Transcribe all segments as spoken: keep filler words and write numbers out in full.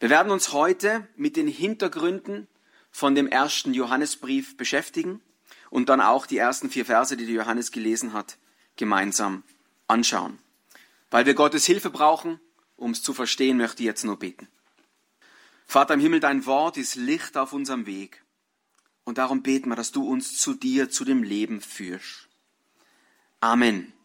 Wir werden uns heute mit den Hintergründen von dem ersten Johannesbrief beschäftigen und dann auch die ersten vier Verse, die der Johannes gelesen hat, gemeinsam anschauen. Weil wir Gottes Hilfe brauchen, um es zu verstehen, möchte ich jetzt nur beten. Vater im Himmel, dein Wort ist Licht auf unserem Weg. Und darum beten wir, dass du uns zu dir, zu dem Leben führst. Amen.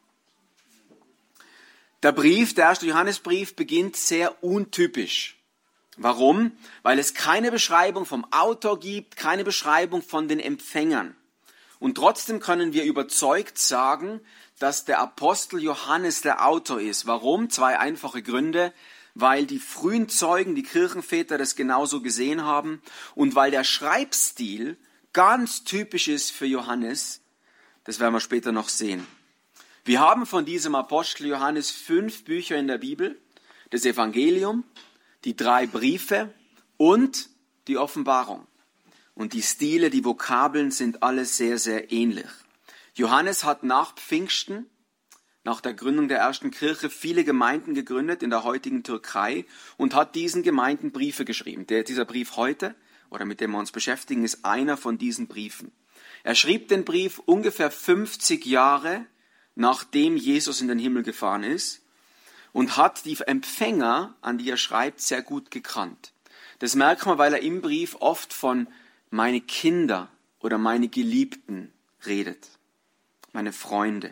Der Brief, der erste Johannesbrief, beginnt sehr untypisch. Warum? Weil es keine Beschreibung vom Autor gibt, keine Beschreibung von den Empfängern. Und trotzdem können wir überzeugt sagen, dass der Apostel Johannes der Autor ist. Warum? Zwei einfache Gründe. Weil die frühen Zeugen, die Kirchenväter, das genauso gesehen haben und weil der Schreibstil ganz typisch ist für Johannes. Das werden wir später noch sehen. Wir haben von diesem Apostel Johannes fünf Bücher in der Bibel. Das Evangelium, die drei Briefe und die Offenbarung. Und die Stile, die Vokabeln sind alle sehr, sehr ähnlich. Johannes hat nach Pfingsten, nach der Gründung der ersten Kirche, viele Gemeinden gegründet in der heutigen Türkei und hat diesen Gemeinden Briefe geschrieben. Der, dieser Brief heute, oder mit dem wir uns beschäftigen, ist einer von diesen Briefen. Er schrieb den Brief ungefähr fünfzig Jahre, nachdem Jesus in den Himmel gefahren ist, und hat die Empfänger, an die er schreibt, sehr gut gekannt. Das merkt man, weil er im Brief oft von meine Kinder oder meine Geliebten redet, meine Freunde.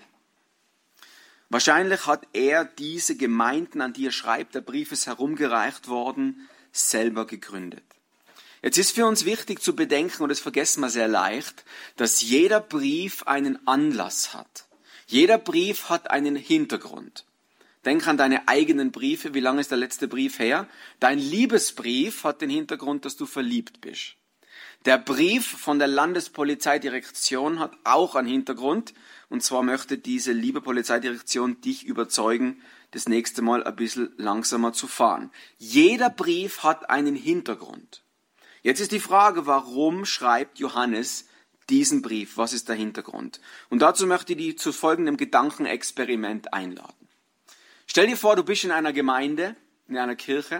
Wahrscheinlich hat er diese Gemeinden, an die er schreibt, der Brief ist herumgereicht worden, selber gegründet. Jetzt ist für uns wichtig zu bedenken, und das vergessen wir sehr leicht, dass jeder Brief einen Anlass hat. Jeder Brief hat einen Hintergrund. Denk an deine eigenen Briefe. Wie lange ist der letzte Brief her? Dein Liebesbrief hat den Hintergrund, dass du verliebt bist. Der Brief von der Landespolizeidirektion hat auch einen Hintergrund. Und zwar möchte diese liebe Polizeidirektion dich überzeugen, das nächste Mal ein bisschen langsamer zu fahren. Jeder Brief hat einen Hintergrund. Jetzt ist die Frage, warum schreibt Johannes diesen Brief? Was ist der Hintergrund? Und dazu möchte ich dich zu folgendem Gedankenexperiment einladen. Stell dir vor, du bist in einer Gemeinde, in einer Kirche,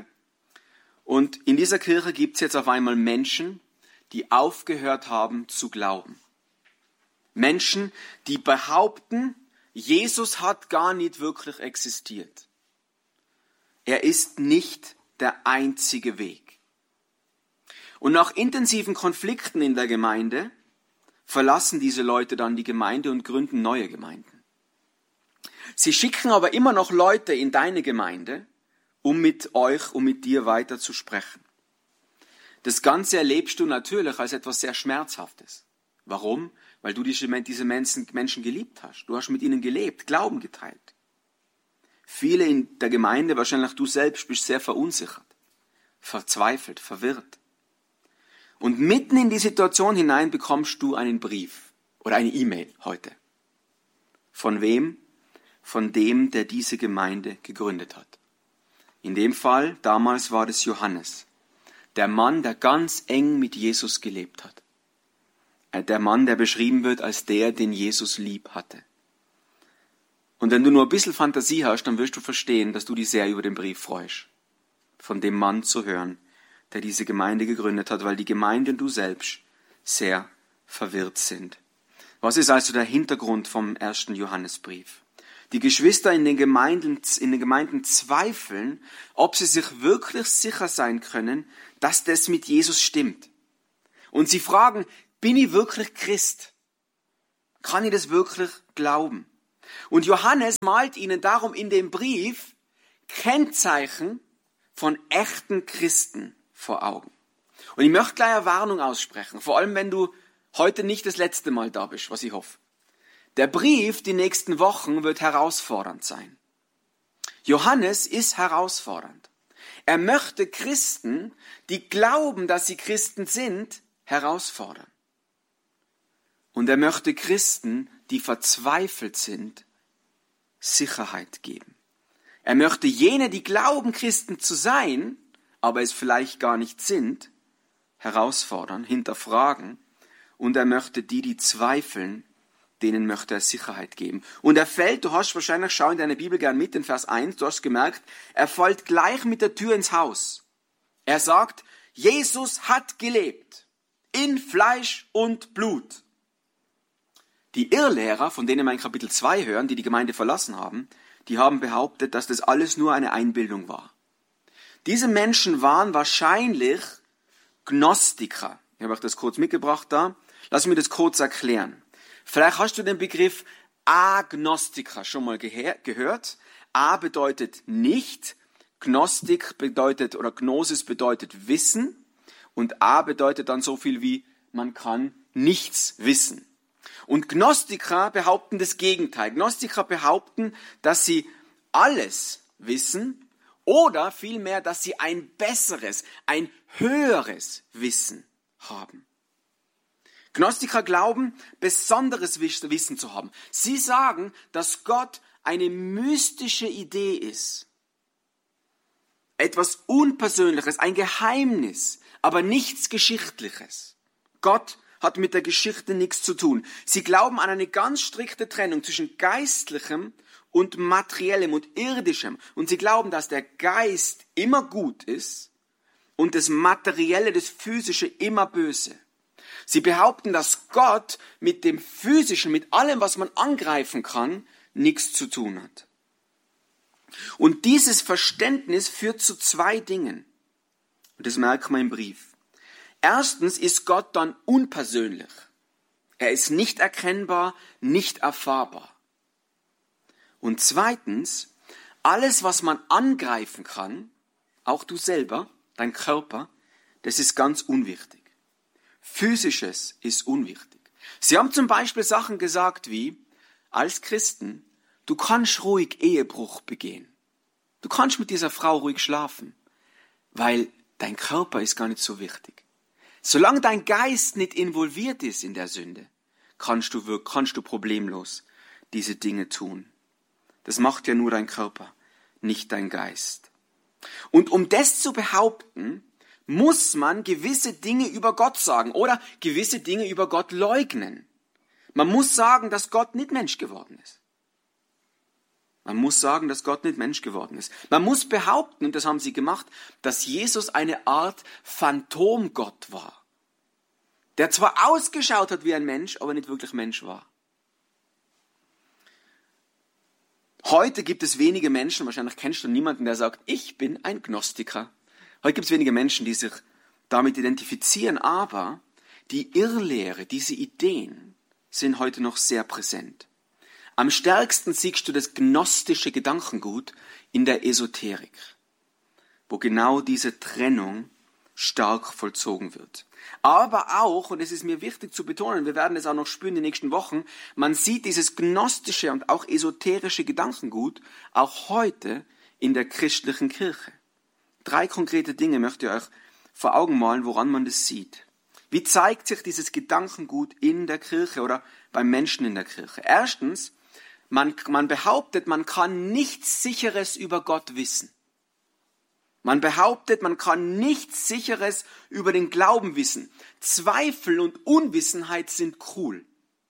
und in dieser Kirche gibt es jetzt auf einmal Menschen, die aufgehört haben zu glauben. Menschen, die behaupten, Jesus hat gar nicht wirklich existiert. Er ist nicht der einzige Weg. Und nach intensiven Konflikten in der Gemeinde verlassen diese Leute dann die Gemeinde und gründen neue Gemeinden. Sie schicken aber immer noch Leute in deine Gemeinde, um mit euch, um mit dir weiter zu sprechen. Das Ganze erlebst du natürlich als etwas sehr Schmerzhaftes. Warum? Weil du diese Menschen, Menschen geliebt hast. Du hast mit ihnen gelebt, Glauben geteilt. Viele in der Gemeinde, wahrscheinlich du selbst, bist sehr verunsichert, verzweifelt, verwirrt. Und mitten in die Situation hinein bekommst du einen Brief oder eine E-Mail heute. Von wem? Von dem, der diese Gemeinde gegründet hat. In dem Fall, damals war es Johannes. Der Mann, der ganz eng mit Jesus gelebt hat. Der Mann, der beschrieben wird als der, den Jesus lieb hatte. Und wenn du nur ein bisschen Fantasie hast, dann wirst du verstehen, dass du dich sehr über den Brief freust. Von dem Mann zu hören, der diese Gemeinde gegründet hat, weil die Gemeinde und du selbst sehr verwirrt sind. Was ist also der Hintergrund vom ersten Johannesbrief? Die Geschwister in den Gemeinden, in den Gemeinden zweifeln, ob sie sich wirklich sicher sein können, dass das mit Jesus stimmt. Und sie fragen, bin ich wirklich Christ? Kann ich das wirklich glauben? Und Johannes malt ihnen darum in dem Brief Kennzeichen von echten Christen vor Augen. Und ich möchte gleich eine Warnung aussprechen, vor allem wenn du heute nicht das letzte Mal da bist, was ich hoffe. Der Brief die nächsten Wochen wird herausfordernd sein. Johannes ist herausfordernd. Er möchte Christen, die glauben, dass sie Christen sind, herausfordern. Und er möchte Christen, die verzweifelt sind, Sicherheit geben. Er möchte jene, die glauben, Christen zu sein, aber es vielleicht gar nicht sind, herausfordern, hinterfragen. Und er möchte die, die zweifeln, denen möchte er Sicherheit geben. Und er fällt, du hast wahrscheinlich, schau in deine Bibel gern mit, in Vers eins, du hast gemerkt, er fällt gleich mit der Tür ins Haus. Er sagt, Jesus hat gelebt. In Fleisch und Blut. Die Irrlehrer, von denen wir in Kapitel zwei hören, die die Gemeinde verlassen haben, die haben behauptet, dass das alles nur eine Einbildung war. Diese Menschen waren wahrscheinlich Gnostiker. Ich habe euch das kurz mitgebracht da. Lass mich das kurz erklären. Vielleicht hast du den Begriff Agnostiker schon mal gehe- gehört. A bedeutet nicht, Gnostik bedeutet oder Gnosis bedeutet Wissen und A bedeutet dann so viel wie man kann nichts wissen. Und Gnostiker behaupten das Gegenteil. Gnostiker behaupten, dass sie alles wissen oder vielmehr, dass sie ein besseres, ein höheres Wissen haben. Gnostiker glauben, besonderes Wissen zu haben. Sie sagen, dass Gott eine mystische Idee ist. Etwas Unpersönliches, ein Geheimnis, aber nichts Geschichtliches. Gott hat mit der Geschichte nichts zu tun. Sie glauben an eine ganz strikte Trennung zwischen Geistlichem und Materiellem und Irdischem. Und sie glauben, dass der Geist immer gut ist und das Materielle, das Physische immer böse. Sie behaupten, dass Gott mit dem Physischen, mit allem, was man angreifen kann, nichts zu tun hat. Und dieses Verständnis führt zu zwei Dingen. Und das merkt man im Brief. Erstens ist Gott dann unpersönlich. Er ist nicht erkennbar, nicht erfahrbar. Und zweitens, alles, was man angreifen kann, auch du selber, dein Körper, das ist ganz unwichtig. Physisches ist unwichtig. Sie haben zum Beispiel Sachen gesagt wie, als Christen, du kannst ruhig Ehebruch begehen. Du kannst mit dieser Frau ruhig schlafen, weil dein Körper ist gar nicht so wichtig. Solange dein Geist nicht involviert ist in der Sünde, kannst du, kannst du problemlos diese Dinge tun. Das macht ja nur dein Körper, nicht dein Geist. Und um das zu behaupten, muss man gewisse Dinge über Gott sagen oder gewisse Dinge über Gott leugnen. Man muss sagen, dass Gott nicht Mensch geworden ist. Man muss sagen, dass Gott nicht Mensch geworden ist. Man muss behaupten, und das haben sie gemacht, dass Jesus eine Art Phantomgott war. Der zwar ausgeschaut hat wie ein Mensch, aber nicht wirklich Mensch war. Heute gibt es wenige Menschen, wahrscheinlich kennst du niemanden, der sagt, ich bin ein Gnostiker. Heute gibt es wenige Menschen, die sich damit identifizieren, aber die Irrlehre, diese Ideen sind heute noch sehr präsent. Am stärksten siehst du das gnostische Gedankengut in der Esoterik, wo genau diese Trennung stark vollzogen wird. Aber auch, und es ist mir wichtig zu betonen, wir werden es auch noch spüren in den nächsten Wochen, man sieht dieses gnostische und auch esoterische Gedankengut auch heute in der christlichen Kirche. Drei konkrete Dinge möchte ich euch vor Augen malen, woran man das sieht. Wie zeigt sich dieses Gedankengut in der Kirche oder beim Menschen in der Kirche? Erstens, man, man behauptet, man kann nichts Sicheres über Gott wissen. Man behauptet, man kann nichts Sicheres über den Glauben wissen. Zweifel und Unwissenheit sind cool.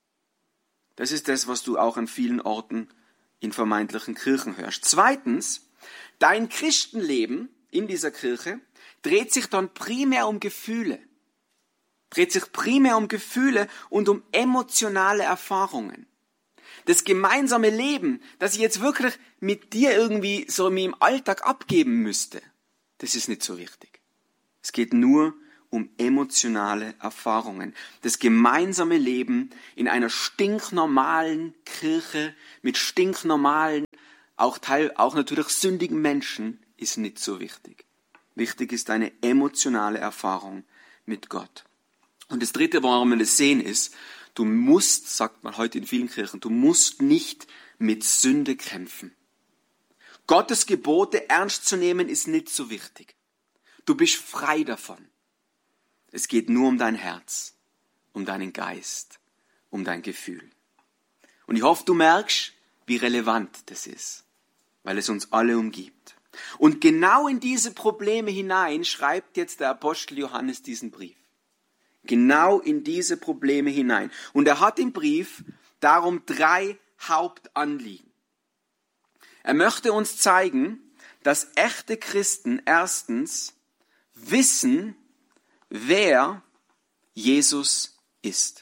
Das ist das, was du auch an vielen Orten in vermeintlichen Kirchen hörst. Zweitens, dein Christenleben in dieser Kirche dreht sich dann primär um Gefühle. Dreht sich primär um Gefühle und um emotionale Erfahrungen. Das gemeinsame Leben, das ich jetzt wirklich mit dir irgendwie so im Alltag abgeben müsste, das ist nicht so wichtig. Es geht nur um emotionale Erfahrungen. Das gemeinsame Leben in einer stinknormalen Kirche mit stinknormalen, auch Teil, auch natürlich sündigen Menschen ist nicht so wichtig. Wichtig ist eine emotionale Erfahrung mit Gott. Und das Dritte, warum wir das sehen, ist, du musst, sagt man heute in vielen Kirchen, du musst nicht mit Sünde kämpfen. Gottes Gebote ernst zu nehmen, ist nicht so wichtig. Du bist frei davon. Es geht nur um dein Herz, um deinen Geist, um dein Gefühl. Und ich hoffe, du merkst, wie relevant das ist, weil es uns alle umgibt. Und genau in diese Probleme hinein schreibt jetzt der Apostel Johannes diesen Brief. Genau in diese Probleme hinein. Und er hat im Brief darum drei Hauptanliegen. Er möchte uns zeigen, dass echte Christen erstens wissen, wer Jesus ist.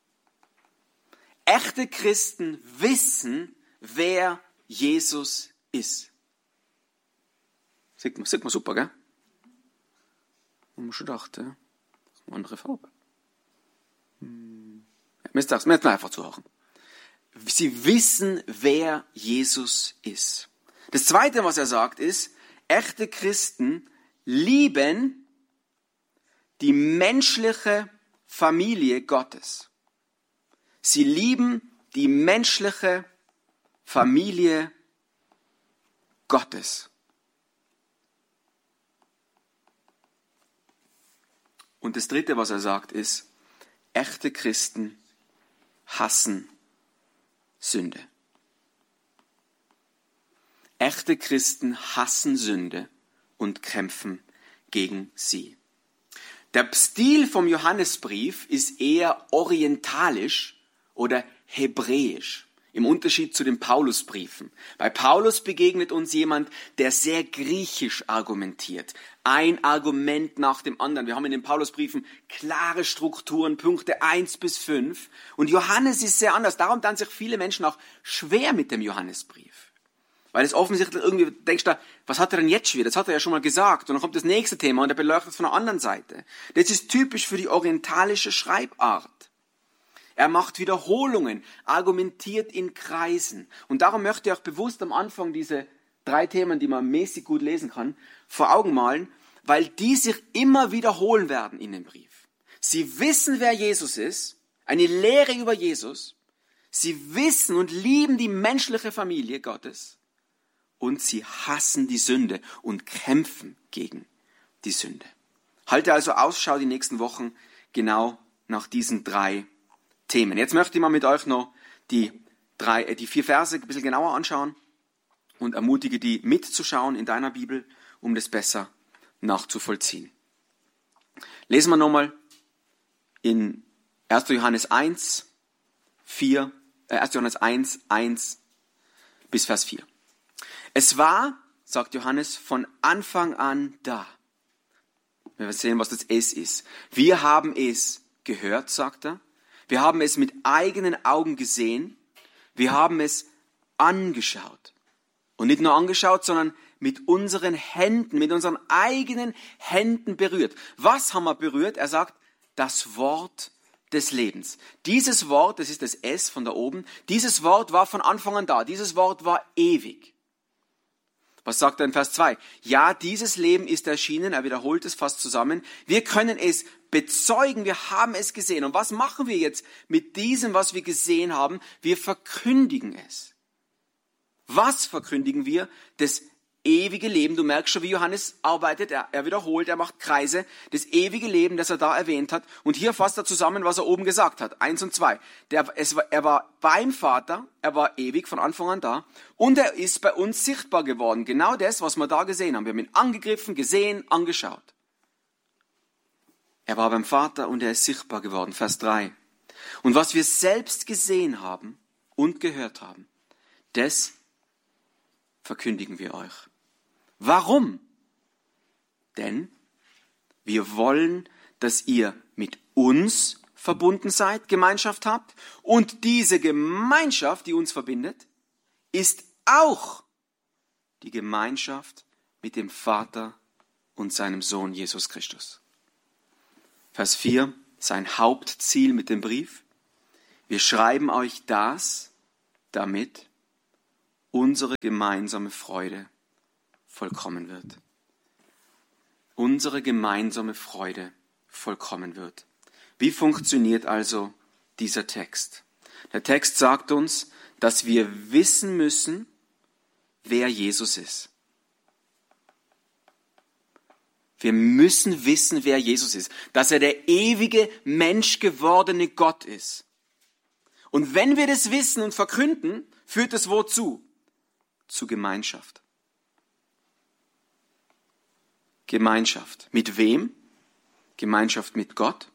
Echte Christen wissen, wer Jesus ist. Sieht man, sieht man super, gell? Haben wir schon gedacht, ja? Das ist eine andere Farbe. Hm. Ja, müsst ihr müsst einfach zuhören. Sie wissen, wer Jesus ist. Das Zweite, was er sagt, ist, echte Christen lieben die menschliche Familie Gottes. Sie lieben die menschliche Familie Gottes. Und das Dritte, was er sagt, ist, echte Christen hassen Sünde. Echte Christen hassen Sünde und kämpfen gegen sie. Der Stil vom Johannesbrief ist eher orientalisch oder hebräisch. Im Unterschied zu den Paulusbriefen. Bei Paulus begegnet uns jemand, der sehr griechisch argumentiert. Ein Argument nach dem anderen. Wir haben in den Paulusbriefen klare Strukturen, Punkte eins bis fünf. Und Johannes ist sehr anders. Darum tun sich viele Menschen auch schwer mit dem Johannesbrief. Weil es offensichtlich irgendwie, denkst du, was hat er denn jetzt schwer? Das hat er ja schon mal gesagt. Und dann kommt das nächste Thema und er beleuchtet es von der anderen Seite. Das ist typisch für die orientalische Schreibart. Er macht Wiederholungen, argumentiert in Kreisen. Und darum möchte ich auch bewusst am Anfang diese drei Themen, die man mäßig gut lesen kann, vor Augen malen, weil die sich immer wiederholen werden in dem Brief. Sie wissen, wer Jesus ist, eine Lehre über Jesus. Sie wissen und lieben die menschliche Familie Gottes. Und sie hassen die Sünde und kämpfen gegen die Sünde. Halte also Ausschau die nächsten Wochen genau nach diesen drei Themen. Jetzt möchte ich mal mit euch noch die, drei, die vier Verse ein bisschen genauer anschauen und ermutige die mitzuschauen in deiner Bibel, um das besser nachzuvollziehen. Lesen wir nochmal in erster Johannes eins, vier, äh, erster Johannes eins, eins bis Vers vier. Es war, sagt Johannes, von Anfang an da. Wir sehen, was das Es ist. Wir haben es gehört, sagt er. Wir haben es mit eigenen Augen gesehen. Wir haben es angeschaut. Und nicht nur angeschaut, sondern mit unseren Händen, mit unseren eigenen Händen berührt. Was haben wir berührt? Er sagt, das Wort des Lebens. Dieses Wort, das ist das Es von da oben, dieses Wort war von Anfang an da. Dieses Wort war ewig. Was sagt er in Vers zwei? Ja, dieses Leben ist erschienen, er wiederholt es fast zusammen. Wir können es bezeugen, wir haben es gesehen. Und was machen wir jetzt mit diesem, was wir gesehen haben? Wir verkündigen es. Was verkündigen wir? Das ewige Leben. Du merkst schon, wie Johannes arbeitet. Er, er wiederholt, er macht Kreise. Das ewige Leben, das er da erwähnt hat. Und hier fasst er zusammen, was er oben gesagt hat. Eins und zwei. Der, es war, er war beim Vater, er war ewig von Anfang an da. Und er ist bei uns sichtbar geworden. Genau das, was wir da gesehen haben. Wir haben ihn angegriffen, gesehen, angeschaut. Er war beim Vater und er ist sichtbar geworden. Vers drei. Und was wir selbst gesehen haben und gehört haben, das verkündigen wir euch. Warum? Denn wir wollen, dass ihr mit uns verbunden seid, Gemeinschaft habt. Und diese Gemeinschaft, die uns verbindet, ist auch die Gemeinschaft mit dem Vater und seinem Sohn Jesus Christus. Vers vier, sein Hauptziel mit dem Brief. Wir schreiben euch das, damit unsere gemeinsame Freude vollkommen wird. Unsere gemeinsame Freude vollkommen wird. Wie funktioniert also dieser Text? Der Text sagt uns, dass wir wissen müssen, wer Jesus ist. Wir müssen wissen, wer Jesus ist. Dass er der ewige, menschgewordene Gott ist. Und wenn wir das wissen und verkünden, führt es wozu? Zu Gemeinschaft. Gemeinschaft. Mit wem? Gemeinschaft mit Gott.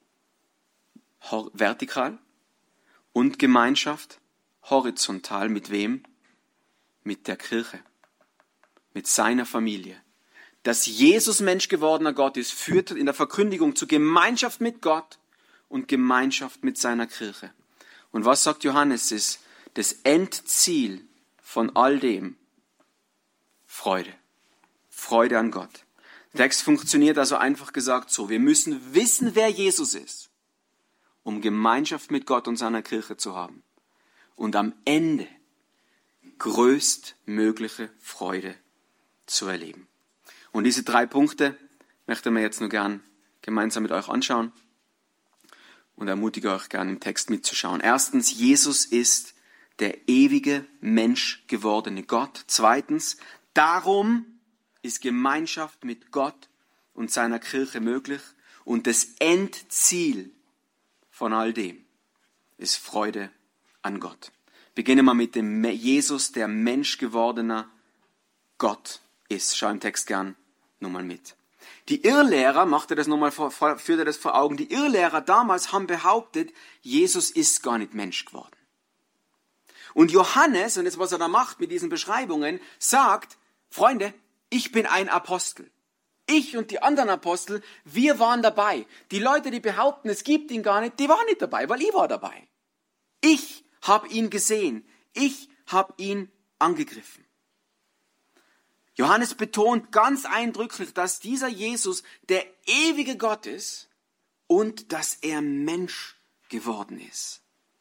Vertikal. Und Gemeinschaft horizontal. Mit wem? Mit der Kirche. Mit seiner Familie. dass Jesus Mensch gewordener Gott ist, führt in der Verkündigung zu Gemeinschaft mit Gott und Gemeinschaft mit seiner Kirche. Und was sagt Johannes ist das Endziel von all dem? Freude. Freude an Gott. Der Text funktioniert also einfach gesagt so. Wir müssen wissen, wer Jesus ist, um Gemeinschaft mit Gott und seiner Kirche zu haben. Und am Ende größtmögliche Freude zu erleben. Und diese drei Punkte möchten wir jetzt nur gern gemeinsam mit euch anschauen und ermutige euch gern im Text mitzuschauen. Erstens, Jesus ist der ewige Mensch gewordene Gott. Zweitens, darum ist Gemeinschaft mit Gott und seiner Kirche möglich. Und das Endziel von all dem ist Freude an Gott. Beginnen wir mit dem Jesus, der Mensch gewordener Gott ist. Schau im Text gern nochmal mit. Die Irrlehrer, macht er das nochmal vor, führt er das vor Augen, die Irrlehrer damals haben behauptet, Jesus ist gar nicht Mensch geworden. Und Johannes, und das, was er da macht mit diesen Beschreibungen, sagt, Freunde, ich bin ein Apostel. Ich und die anderen Apostel, wir waren dabei. Die Leute, die behaupten, es gibt ihn gar nicht, die waren nicht dabei, weil ich war dabei. Ich habe ihn gesehen. Ich habe ihn angegriffen. Johannes betont ganz eindrücklich, dass dieser Jesus der ewige Gott ist und dass er Mensch geworden ist.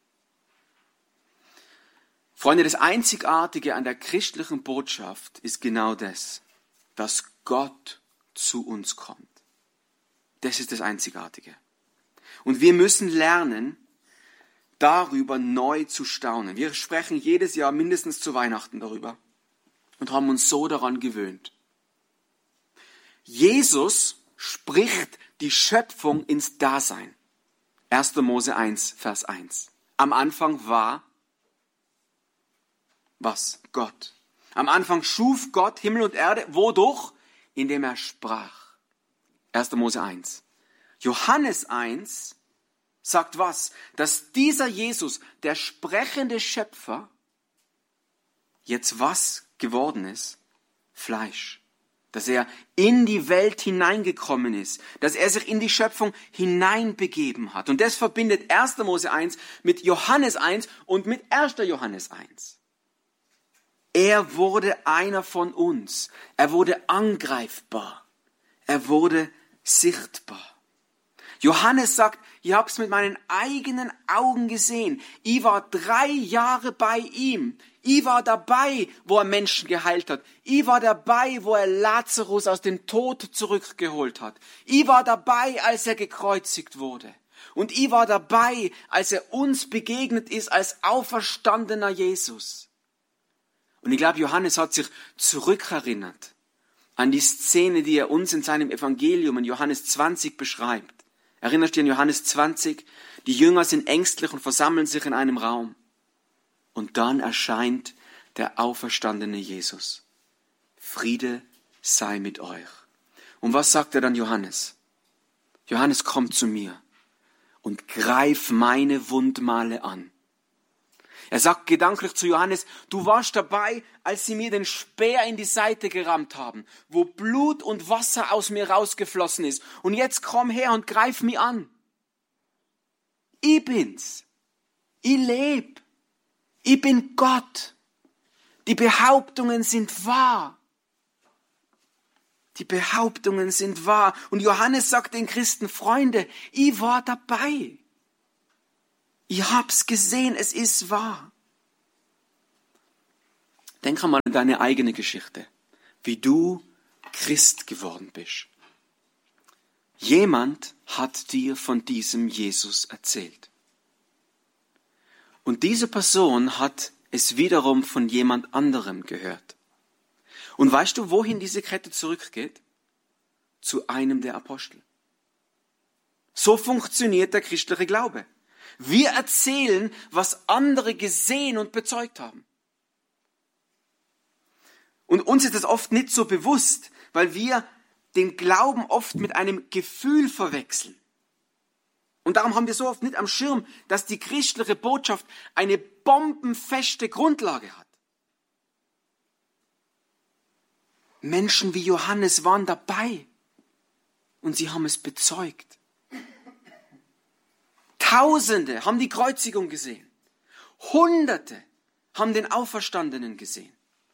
Freunde, das Einzigartige an der christlichen Botschaft ist genau das, dass Gott zu uns kommt. Das ist das Einzigartige. Und wir müssen lernen, darüber neu zu staunen. Wir sprechen jedes Jahr mindestens zu Weihnachten darüber und haben uns so daran gewöhnt. Jesus spricht die Schöpfung ins Dasein. erster Mose eins, Vers eins. Am Anfang war was? Gott. Am Anfang schuf Gott Himmel und Erde. Wodurch? Indem er sprach. erster Mose eins. Johannes eins sagt was? Dass dieser Jesus, der sprechende Schöpfer, jetzt was geworden ist? Fleisch. Dass er in die Welt hineingekommen ist. Dass er sich in die Schöpfung hineinbegeben hat. Und das verbindet erster Mose eins mit Johannes eins und mit erster Johannes eins. Er wurde einer von uns. Er wurde angreifbar. Er wurde sichtbar. Johannes sagt, ich habe es mit meinen eigenen Augen gesehen. Ich war drei Jahre bei ihm. Ich war dabei, wo er Menschen geheilt hat. Ich war dabei, wo er Lazarus aus dem Tod zurückgeholt hat. Ich war dabei, als er gekreuzigt wurde. Und ich war dabei, als er uns begegnet ist als auferstandener Jesus. Und ich glaube, Johannes hat sich zurückerinnert an die Szene, die er uns in seinem Evangelium in Johannes zwanzig beschreibt. Erinnerst du dich an Johannes zwanzig? Die Jünger sind ängstlich und versammeln sich in einem Raum. Und dann erscheint der auferstandene Jesus. Friede sei mit euch. Und was sagt er dann Johannes? Johannes, komm zu mir und greif meine Wundmale an. Er sagt gedanklich zu Johannes, du warst dabei, als sie mir den Speer in die Seite gerammt haben, wo Blut und Wasser aus mir rausgeflossen ist. Und jetzt komm her und greif mich an. Ich bin's. Ich leb. Ich bin Gott. Die Behauptungen sind wahr. Die Behauptungen sind wahr. Und Johannes sagt den Christen, Freunde, ich war dabei. Ich hab's gesehen, es ist wahr. Denk einmal an deine eigene Geschichte, wie du Christ geworden bist. Jemand hat dir von diesem Jesus erzählt. Und diese Person hat es wiederum von jemand anderem gehört. Und weißt du, wohin diese Kette zurückgeht? Zu einem der Apostel. So funktioniert der christliche Glaube. Wir erzählen, was andere gesehen und bezeugt haben. Und uns ist das oft nicht so bewusst, weil wir den Glauben oft mit einem Gefühl verwechseln. Und darum haben wir so oft nicht am Schirm, dass die christliche Botschaft eine bombenfeste Grundlage hat. Menschen wie Johannes waren dabei und sie haben es bezeugt. Tausende haben die Kreuzigung gesehen. Hunderte haben den Auferstandenen gesehen.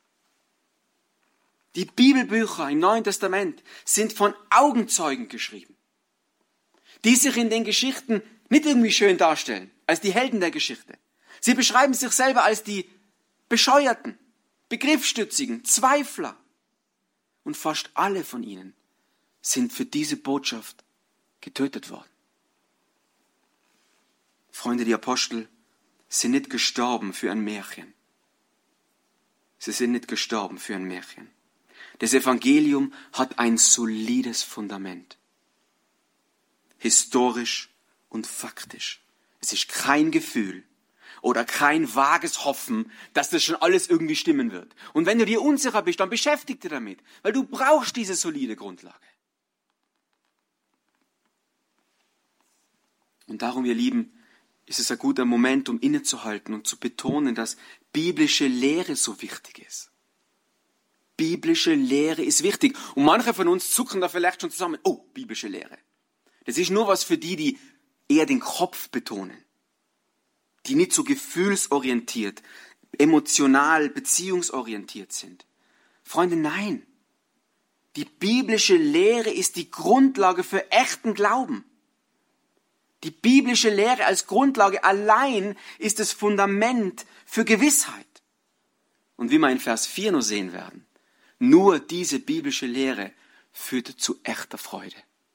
Die Bibelbücher im Neuen Testament sind von Augenzeugen geschrieben, die sich in den Geschichten nicht irgendwie schön darstellen, als die Helden der Geschichte. Sie beschreiben sich selber als die Bescheuerten, Begriffsstützigen, Zweifler. Und fast alle von ihnen sind für diese Botschaft getötet worden. Freunde, die Apostel sind nicht gestorben für ein Märchen. Sie sind nicht gestorben für ein Märchen. Das Evangelium hat ein solides Fundament. Historisch und faktisch. Es ist kein Gefühl oder kein vages Hoffen, dass das schon alles irgendwie stimmen wird. Und wenn du dir unsicher bist, dann beschäftige dich damit, weil du brauchst diese solide Grundlage. Und darum, ihr Lieben, ist es ein guter Moment, um innezuhalten und zu betonen, dass biblische Lehre so wichtig ist. Biblische Lehre ist wichtig. Und manche von uns zucken da vielleicht schon zusammen. Oh, biblische Lehre. Das ist nur was für die, die eher den Kopf betonen. Die nicht so gefühlsorientiert, emotional, beziehungsorientiert sind. Freunde, nein. Die biblische Lehre ist die Grundlage für echten Glauben. Die biblische Lehre als Grundlage allein ist das Fundament für Gewissheit. Und wie wir in Vers vier noch sehen werden, nur diese biblische Lehre führt zu echter Freude.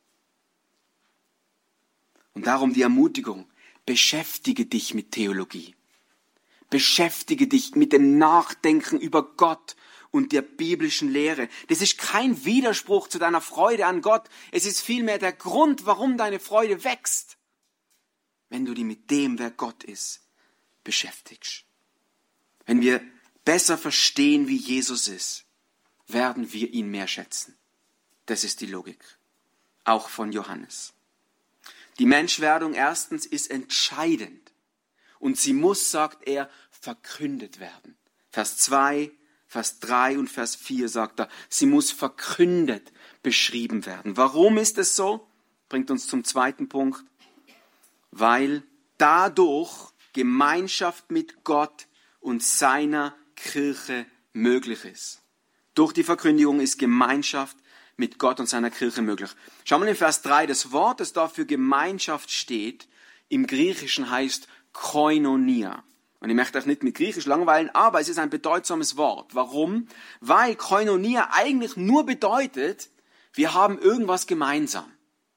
Und darum die Ermutigung, beschäftige dich mit Theologie. Beschäftige dich mit dem Nachdenken über Gott und der biblischen Lehre. Das ist kein Widerspruch zu deiner Freude an Gott. Es ist vielmehr der Grund, warum deine Freude wächst. Wenn du dich mit dem, wer Gott ist, beschäftigst. Wenn wir besser verstehen, wie Jesus ist, werden wir ihn mehr schätzen. Das ist die Logik. Auch von Johannes. Die Menschwerdung erstens ist entscheidend. Und sie muss, sagt er, verkündet werden. Vers zwei, Vers drei und Vers vier sagt er, sie muss verkündet beschrieben werden. Warum ist es so? Bringt uns zum zweiten Punkt. Weil dadurch Gemeinschaft mit Gott und seiner Kirche möglich ist. Durch die Verkündigung ist Gemeinschaft mit Gott und seiner Kirche möglich. Schau mal in Vers drei, das Wort, das da für Gemeinschaft steht, im Griechischen heißt Koinonia. Und ich möchte euch nicht mit Griechisch langweilen, aber es ist ein bedeutsames Wort. Warum? Weil Koinonia eigentlich nur bedeutet, wir haben irgendwas gemeinsam.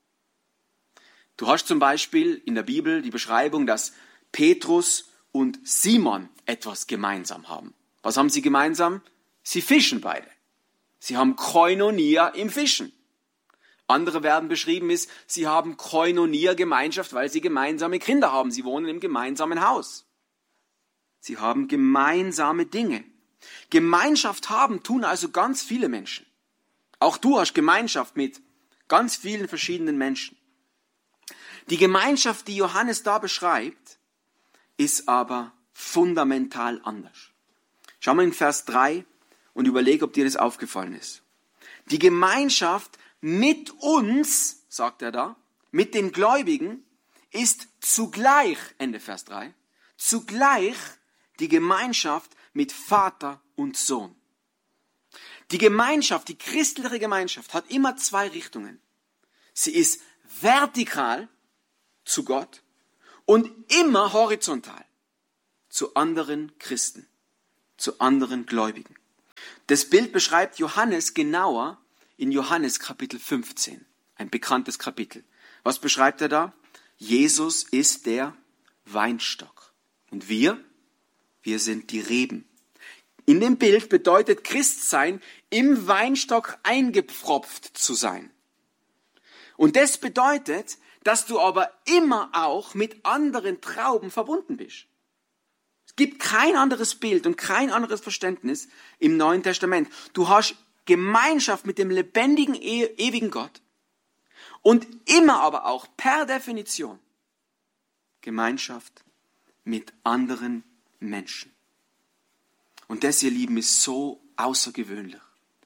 Du hast zum Beispiel in der Bibel die Beschreibung, dass Petrus und Simon etwas gemeinsam haben. Was haben sie gemeinsam? Sie fischen beide. Sie haben Koinonia im Fischen. Andere werden beschrieben ist, sie haben Koinonia-Gemeinschaft, weil sie gemeinsame Kinder haben. Sie wohnen im gemeinsamen Haus. Sie haben gemeinsame Dinge. Gemeinschaft haben tun also ganz viele Menschen. Auch du hast Gemeinschaft mit ganz vielen verschiedenen Menschen. Die Gemeinschaft, die Johannes da beschreibt, ist aber fundamental anders. Schau mal in Vers drei und überleg, ob dir das aufgefallen ist. Die Gemeinschaft mit uns, sagt er da, mit den Gläubigen, ist zugleich, Ende Vers drei, zugleich die Gemeinschaft mit Vater und Sohn. Die Gemeinschaft, die christliche Gemeinschaft, hat immer zwei Richtungen. Sie ist vertikal zu Gott und immer horizontal zu anderen Christen, zu anderen Gläubigen. Das Bild beschreibt Johannes genauer in Johannes Kapitel fünfzehn, ein bekanntes Kapitel. Was beschreibt er da? Jesus ist der Weinstock und wir, wir sind die Reben. In dem Bild bedeutet Christsein, im Weinstock eingepfropft zu sein. Und das bedeutet, dass du aber immer auch mit anderen Trauben verbunden bist. Es gibt kein anderes Bild und kein anderes Verständnis im Neuen Testament. Du hast Gemeinschaft mit dem lebendigen, ewigen Gott und immer aber auch per Definition Gemeinschaft mit anderen Menschen. Und das, ihr Lieben, ist so außergewöhnlich.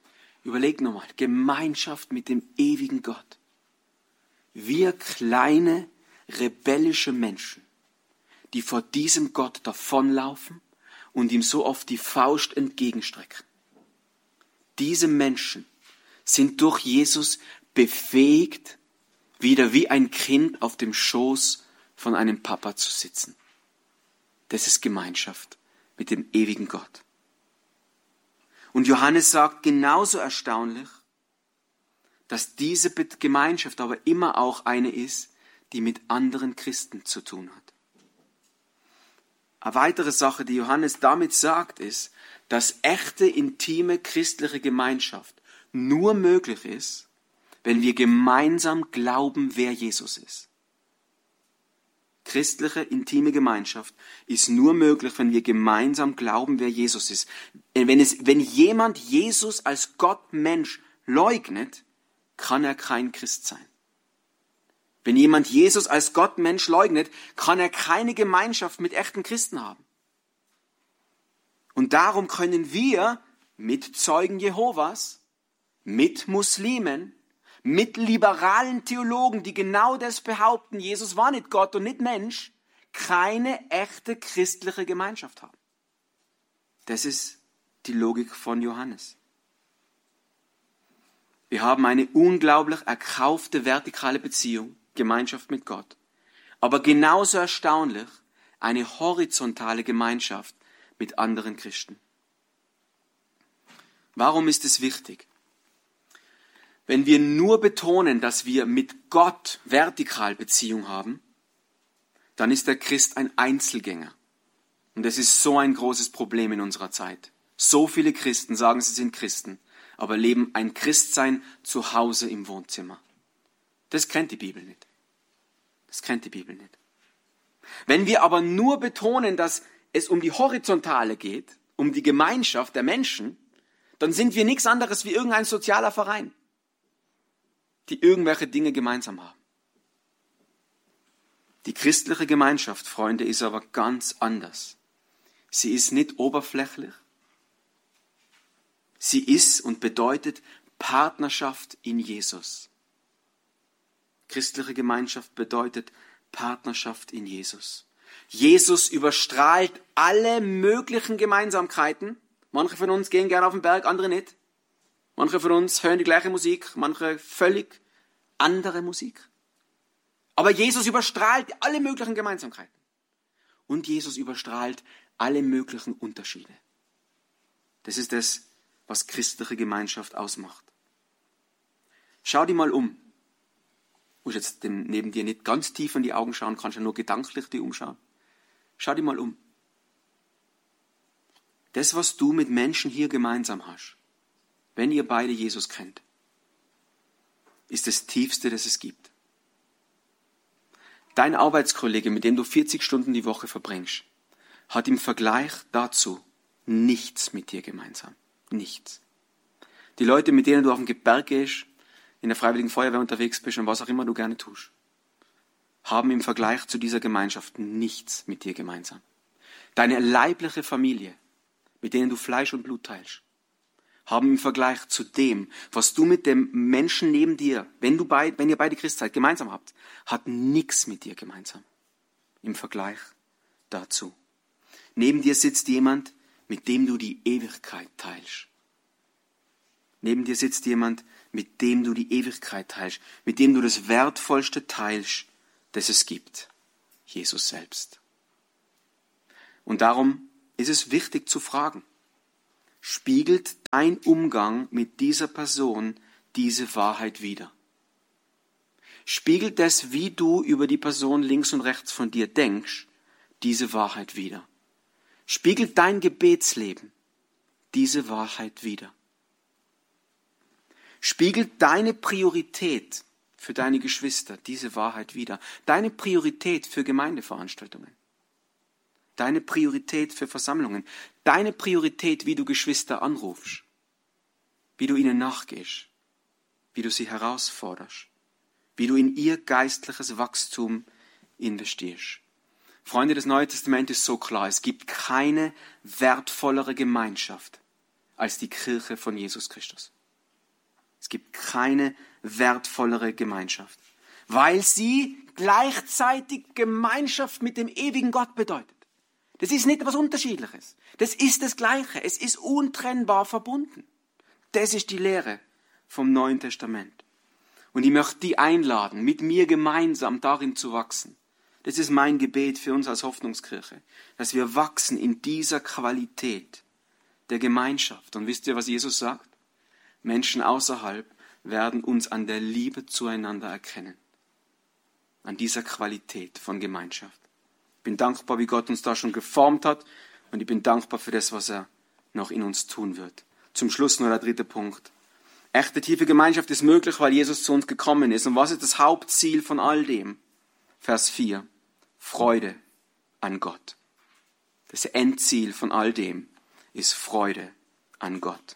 Überleg nochmal, Gemeinschaft mit dem ewigen Gott. Wir kleine, rebellische Menschen, die vor diesem Gott davonlaufen und ihm so oft die Faust entgegenstrecken. Diese Menschen sind durch Jesus befähigt, wieder wie ein Kind auf dem Schoß von einem Papa zu sitzen. Das ist Gemeinschaft mit dem ewigen Gott. Und Johannes sagt genauso erstaunlich, dass diese Gemeinschaft aber immer auch eine ist, die mit anderen Christen zu tun hat. Eine weitere Sache, die Johannes damit sagt, ist, dass echte, intime christliche Gemeinschaft nur möglich ist, wenn wir gemeinsam glauben, wer Jesus ist. Christliche, intime Gemeinschaft ist nur möglich, wenn wir gemeinsam glauben, wer Jesus ist. Wenn, es, wenn jemand Jesus als Gott Mensch leugnet, kann er kein Christ sein. Wenn jemand Jesus als Gott Mensch leugnet, kann er keine Gemeinschaft mit echten Christen haben. Und darum können wir mit Zeugen Jehovas, mit Muslimen, mit liberalen Theologen, die genau das behaupten, Jesus war nicht Gott und nicht Mensch, keine echte christliche Gemeinschaft haben. Das ist die Logik von Johannes. Wir haben eine unglaublich erkaufte vertikale Beziehung, Gemeinschaft mit Gott. Aber genauso erstaunlich eine horizontale Gemeinschaft mit anderen Christen. Warum ist es wichtig? Wenn wir nur betonen, dass wir mit Gott vertikal Beziehung haben, dann ist der Christ ein Einzelgänger. Und das ist so ein großes Problem in unserer Zeit. So viele Christen sagen, sie sind Christen, aber leben ein Christsein zu Hause im Wohnzimmer. Das kennt die Bibel nicht. Das kennt die Bibel nicht. Wenn wir aber nur betonen, dass es um die Horizontale geht, um die Gemeinschaft der Menschen, dann sind wir nichts anderes wie irgendein sozialer Verein, die irgendwelche Dinge gemeinsam haben. Die christliche Gemeinschaft, Freunde, ist aber ganz anders. Sie ist nicht oberflächlich. Sie ist und bedeutet Partnerschaft in Jesus. Christliche Gemeinschaft bedeutet Partnerschaft in Jesus. Jesus überstrahlt alle möglichen Gemeinsamkeiten. Manche von uns gehen gerne auf den Berg, andere nicht. Manche von uns hören die gleiche Musik, manche völlig andere Musik. Aber Jesus überstrahlt alle möglichen Gemeinsamkeiten. Und Jesus überstrahlt alle möglichen Unterschiede. Das ist das, was christliche Gemeinschaft ausmacht. Schau dir mal um. Du musst jetzt dem neben dir nicht ganz tief in die Augen schauen, kannst ja nur gedanklich dir umschauen. Schau dir mal um. Das, was du mit Menschen hier gemeinsam hast, wenn ihr beide Jesus kennt, ist das Tiefste, das es gibt. Dein Arbeitskollege, mit dem du vierzig Stunden die Woche verbringst, hat im Vergleich dazu nichts mit dir gemeinsam. Nichts. Die Leute, mit denen du auf den Berg gehst, in der Freiwilligen Feuerwehr unterwegs bist und was auch immer du gerne tust, haben im Vergleich zu dieser Gemeinschaft nichts mit dir gemeinsam. Deine leibliche Familie, mit denen du Fleisch und Blut teilst, haben im Vergleich zu dem, was du mit dem Menschen neben dir, wenn, du beid, wenn ihr beide Christ seid, gemeinsam habt, hat nichts mit dir gemeinsam. Im Vergleich dazu. Neben dir sitzt jemand, mit dem du die Ewigkeit teilst. Neben dir sitzt jemand, mit dem du die Ewigkeit teilst, mit dem du das Wertvollste teilst, das es gibt. Jesus selbst. Und darum ist es wichtig zu fragen, spiegelt dein Umgang mit dieser Person diese Wahrheit wider? Spiegelt das, wie du über die Person links und rechts von dir denkst, diese Wahrheit wider? Spiegelt dein Gebetsleben diese Wahrheit wider? Spiegelt deine Priorität für deine Geschwister diese Wahrheit wider? Deine Priorität für Gemeindeveranstaltungen? Deine Priorität für Versammlungen? Deine Priorität, wie du Geschwister anrufst? Wie du ihnen nachgehst? Wie du sie herausforderst? Wie du in ihr geistliches Wachstum investierst? Freunde, das Neue Testament ist so klar. Es gibt keine wertvollere Gemeinschaft als die Kirche von Jesus Christus. gibt keine wertvollere Gemeinschaft, weil sie gleichzeitig Gemeinschaft mit dem ewigen Gott bedeutet. Das ist nicht etwas Unterschiedliches. Das ist das Gleiche. Es ist untrennbar verbunden. Das ist die Lehre vom Neuen Testament. Und ich möchte die einladen, mit mir gemeinsam darin zu wachsen. Das ist mein Gebet für uns als Hoffnungskirche, dass wir wachsen in dieser Qualität der Gemeinschaft. Und wisst ihr, was Jesus sagt? Menschen außerhalb werden uns an der Liebe zueinander erkennen. An dieser Qualität von Gemeinschaft. Ich bin dankbar, wie Gott uns da schon geformt hat. Und ich bin dankbar für das, was er noch in uns tun wird. Zum Schluss nur der dritte Punkt. Echte tiefe Gemeinschaft ist möglich, weil Jesus zu uns gekommen ist. Und was ist das Hauptziel von all dem? Vers vier. Freude an Gott. Das Endziel von all dem ist Freude an Gott.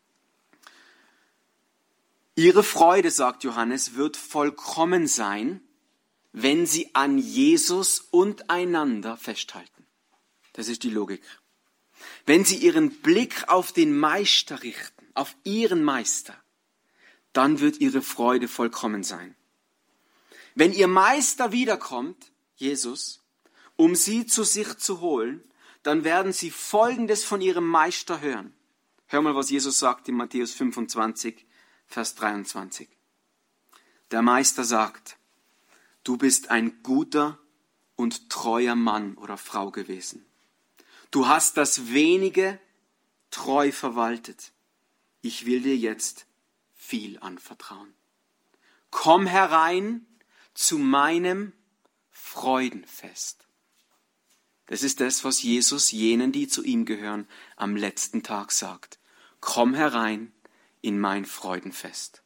Ihre Freude, sagt Johannes, wird vollkommen sein, wenn sie an Jesus und einander festhalten. Das ist die Logik. Wenn sie ihren Blick auf den Meister richten, auf ihren Meister, dann wird ihre Freude vollkommen sein. Wenn ihr Meister wiederkommt, Jesus, um sie zu sich zu holen, dann werden sie Folgendes von ihrem Meister hören. Hör mal, was Jesus sagt in Matthäus fünfundzwanzig, Vers dreiundzwanzig. Der Meister sagt, du bist ein guter und treuer Mann oder Frau gewesen. Du hast das Wenige treu verwaltet. Ich will dir jetzt viel anvertrauen. Komm herein zu meinem Freudenfest. Das ist das, was Jesus jenen, die zu ihm gehören, am letzten Tag sagt. Komm herein in mein Freudenfest.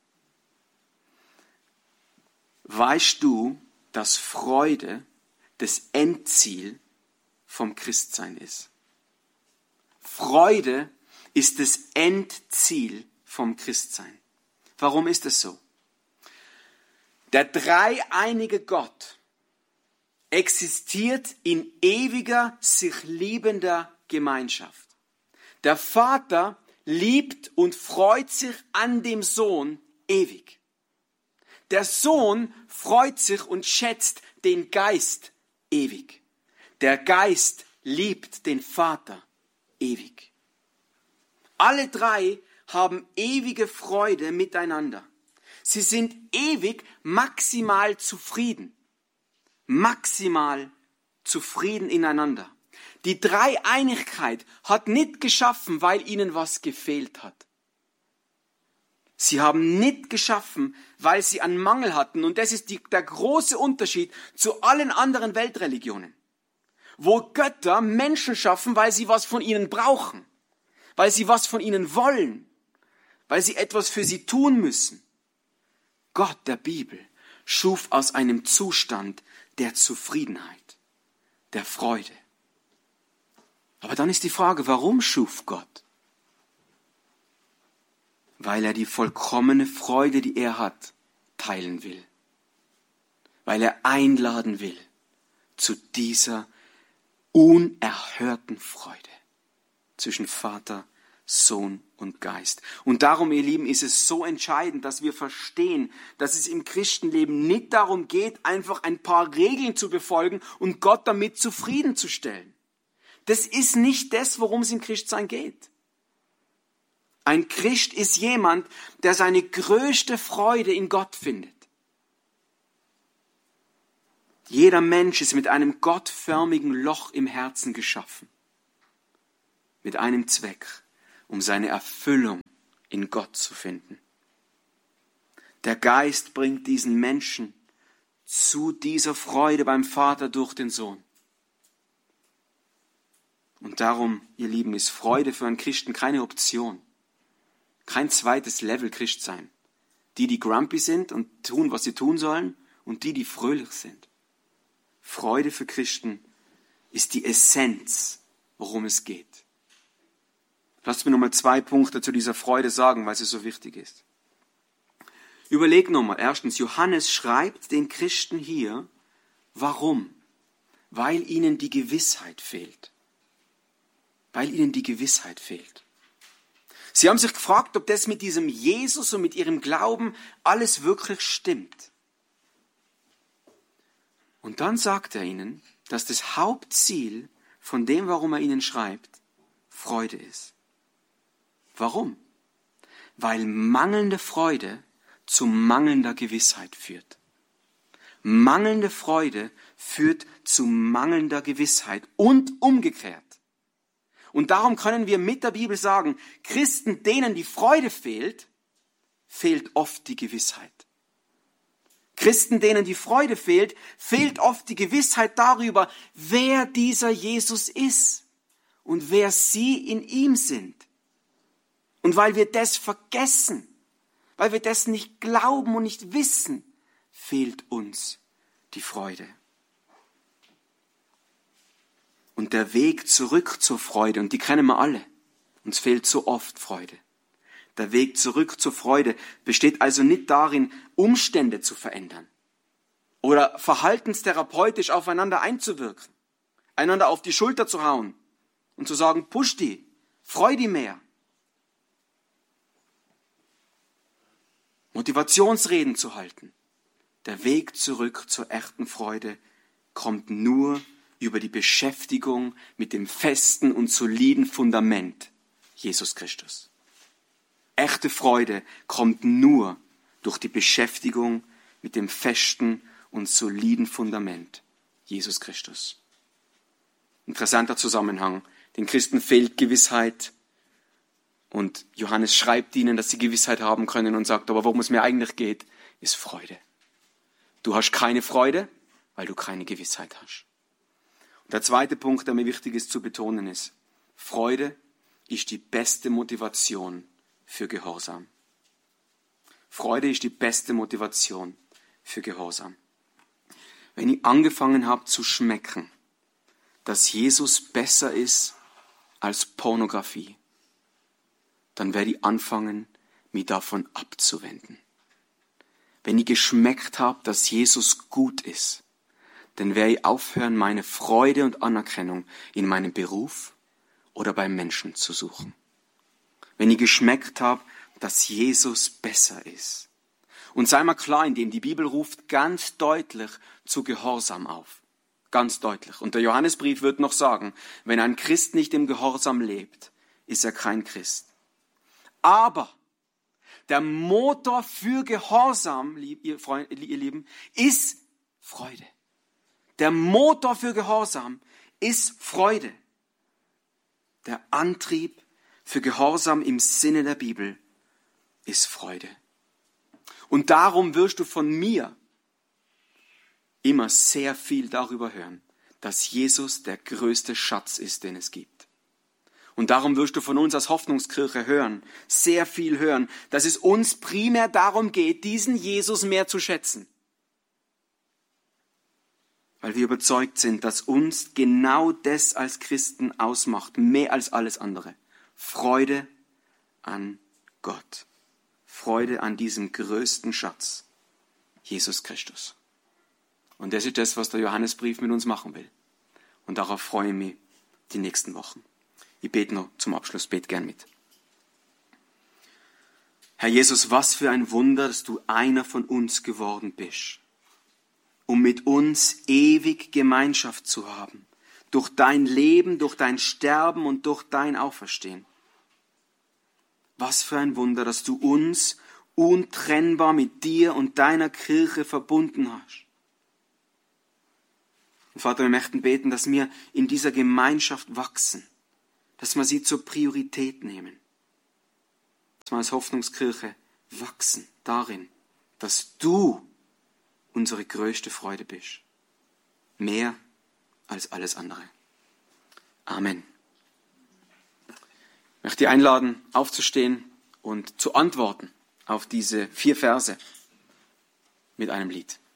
Weißt du, dass Freude das Endziel vom Christsein ist? Freude ist das Endziel vom Christsein. Warum ist es so? Der dreieinige Gott existiert in ewiger, sich liebender Gemeinschaft. Der Vater liebt und freut sich an dem Sohn ewig. Der Sohn freut sich und schätzt den Geist ewig. Der Geist liebt den Vater ewig. Alle drei haben ewige Freude miteinander. Sie sind ewig maximal zufrieden. Maximal zufrieden ineinander. Die Dreieinigkeit hat nicht geschaffen, weil ihnen was gefehlt hat. Sie haben nicht geschaffen, weil sie einen Mangel hatten. Und das ist die, der große Unterschied zu allen anderen Weltreligionen. Wo Götter Menschen schaffen, weil sie was von ihnen brauchen. Weil sie was von ihnen wollen. Weil sie etwas für sie tun müssen. Gott der Bibel schuf aus einem Zustand der Zufriedenheit, der Freude. Aber dann ist die Frage, warum schuf Gott? Weil er die vollkommene Freude, die er hat, teilen will. Weil er einladen will zu dieser unerhörten Freude zwischen Vater, Sohn und Geist. Und darum, ihr Lieben, ist es so entscheidend, dass wir verstehen, dass es im Christenleben nicht darum geht, einfach ein paar Regeln zu befolgen und Gott damit zufriedenzustellen. Das ist nicht das, worum es im Christsein geht. Ein Christ ist jemand, der seine größte Freude in Gott findet. Jeder Mensch ist mit einem gottförmigen Loch im Herzen geschaffen. Mit einem Zweck, um seine Erfüllung in Gott zu finden. Der Geist bringt diesen Menschen zu dieser Freude beim Vater durch den Sohn. Und darum, ihr Lieben, ist Freude für einen Christen keine Option. Kein zweites Level Christsein. Die, die grumpy sind und tun, was sie tun sollen, und die, die fröhlich sind. Freude für Christen ist die Essenz, worum es geht. Lasst mir nochmal zwei Punkte zu dieser Freude sagen, weil sie so wichtig ist. Überleg nochmal. Erstens, Johannes schreibt den Christen hier, warum? Weil ihnen die Gewissheit fehlt. Weil ihnen die Gewissheit fehlt. Sie haben sich gefragt, ob das mit diesem Jesus und mit ihrem Glauben alles wirklich stimmt. Und dann sagt er ihnen, dass das Hauptziel von dem, warum er ihnen schreibt, Freude ist. Warum? Weil mangelnde Freude zu mangelnder Gewissheit führt. Mangelnde Freude führt zu mangelnder Gewissheit und umgekehrt. Und darum können wir mit der Bibel sagen, Christen, denen die Freude fehlt, fehlt oft die Gewissheit. Christen, denen die Freude fehlt, fehlt oft die Gewissheit darüber, wer dieser Jesus ist und wer sie in ihm sind. Und weil wir das vergessen, weil wir das nicht glauben und nicht wissen, fehlt uns die Freude. Und der Weg zurück zur Freude, und die kennen wir alle, uns fehlt so oft Freude. Der Weg zurück zur Freude besteht also nicht darin, Umstände zu verändern oder verhaltenstherapeutisch aufeinander einzuwirken, einander auf die Schulter zu hauen und zu sagen, push die, freu die mehr. Motivationsreden zu halten. Der Weg zurück zur echten Freude kommt nur über die Beschäftigung mit dem festen und soliden Fundament Jesus Christus. Echte Freude kommt nur durch die Beschäftigung mit dem festen und soliden Fundament Jesus Christus. Interessanter Zusammenhang. Den Christen fehlt Gewissheit und Johannes schreibt ihnen, dass sie Gewissheit haben können und sagt, aber worum es mir eigentlich geht, ist Freude. Du hast keine Freude, weil du keine Gewissheit hast. Der zweite Punkt, der mir wichtig ist zu betonen, ist, Freude ist die beste Motivation für Gehorsam. Freude ist die beste Motivation für Gehorsam. Wenn ich angefangen habe zu schmecken, dass Jesus besser ist als Pornografie, dann werde ich anfangen, mich davon abzuwenden. Wenn ich geschmeckt habe, dass Jesus gut ist, dann werde ich aufhören, meine Freude und Anerkennung in meinem Beruf oder beim Menschen zu suchen. Wenn ich geschmeckt habe, dass Jesus besser ist. Und sei mal klar, indem die Bibel ruft ganz deutlich zu Gehorsam auf. Ganz deutlich. Und der Johannesbrief wird noch sagen, wenn ein Christ nicht im Gehorsam lebt, ist er kein Christ. Aber der Motor für Gehorsam, ihr, Freunde, ihr Lieben, ist Freude. Der Motor für Gehorsam ist Freude. Der Antrieb für Gehorsam im Sinne der Bibel ist Freude. Und darum wirst du von mir immer sehr viel darüber hören, dass Jesus der größte Schatz ist, den es gibt. Und darum wirst du von uns als Hoffnungskirche hören, sehr viel hören, dass es uns primär darum geht, diesen Jesus mehr zu schätzen. Weil wir überzeugt sind, dass uns genau das als Christen ausmacht, mehr als alles andere. Freude an Gott. Freude an diesem größten Schatz, Jesus Christus. Und das ist das, was der Johannesbrief mit uns machen will. Und darauf freue ich mich die nächsten Wochen. Ich bete noch zum Abschluss, bete gern mit. Herr Jesus, was für ein Wunder, dass du einer von uns geworden bist, um mit uns ewig Gemeinschaft zu haben, durch dein Leben, durch dein Sterben und durch dein Auferstehen. Was für ein Wunder, dass du uns untrennbar mit dir und deiner Kirche verbunden hast. Und Vater, wir möchten beten, dass wir in dieser Gemeinschaft wachsen, dass wir sie zur Priorität nehmen, dass wir als Hoffnungskirche wachsen darin, dass du unsere größte Freude bist. Mehr als alles andere. Amen. Ich möchte dich einladen, aufzustehen und zu antworten auf diese vier Verse mit einem Lied.